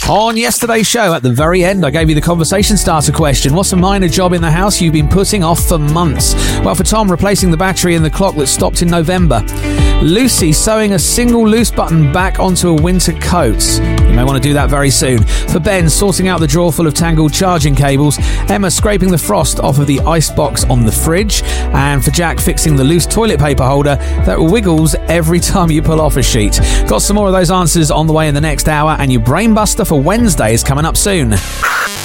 On yesterday's show, at the very end, I gave you the conversation starter question. What's a minor job in the house you've been putting off for months? Well, for Tom, replacing the battery in the clock that stopped in November. Lucy sewing a single loose button back onto a winter coat. You may want to do that very soon. For Ben, sorting out the drawer full of tangled charging cables. Emma scraping the frost off of the icebox on the fridge. And for Jack, fixing the loose toilet paper holder that wiggles every time you pull off a sheet. Got some more of those answers on the way in the next hour, and your brain buster for Wednesday is coming up soon.